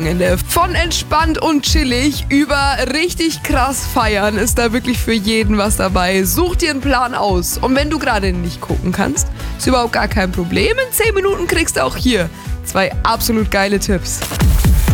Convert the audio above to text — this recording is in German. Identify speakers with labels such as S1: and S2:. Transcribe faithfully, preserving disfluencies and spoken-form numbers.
S1: Wochenende. Von entspannt und chillig über richtig krass feiern ist da wirklich für jeden was dabei. Such dir einen Plan aus. Und wenn du gerade nicht gucken kannst, ist überhaupt gar kein Problem. In zehn Minuten kriegst du auch hier zwei absolut geile Tipps.